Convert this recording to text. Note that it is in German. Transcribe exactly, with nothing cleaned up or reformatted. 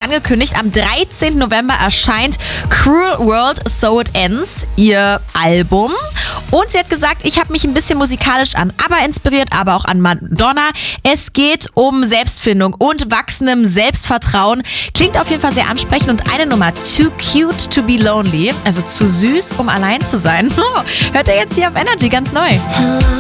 angekündigt, am dreizehnten November erscheint Cruel World So It Ends, ihr Album. Und sie hat gesagt, ich habe mich ein bisschen musikalisch an ABBA inspiriert, aber auch an Madonna. Es geht um Selbstfindung und wachsendem Selbstvertrauen. Klingt auf jeden Fall sehr ansprechend. Und eine Nummer, Too Cute to be Lonely, also zu süß, um allein zu sein. Hört ihr jetzt hier auf Energy ganz neu.